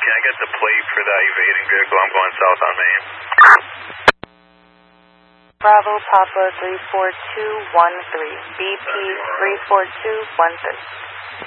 Can I get the plate for that evading vehicle? I'm going south on Main. Bravo Papa 34213, BP 34213.